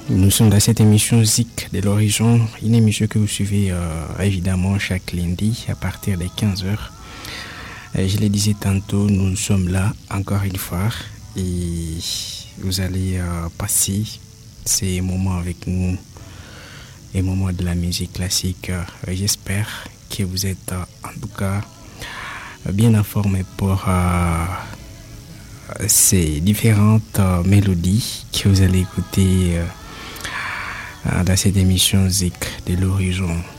Nous sommes dans cette émission Zik de l'Horizon, une émission que vous suivez évidemment chaque lundi à partir des 15h. Je le disais tantôt, nous sommes là encore une fois et vous allez passer ces moments avec nous, les moments de la musique classique. J'espère que vous êtes en tout cas bien informés pour ces différentes mélodies que vous allez écouter dans cette émission Zik de l'Horizon.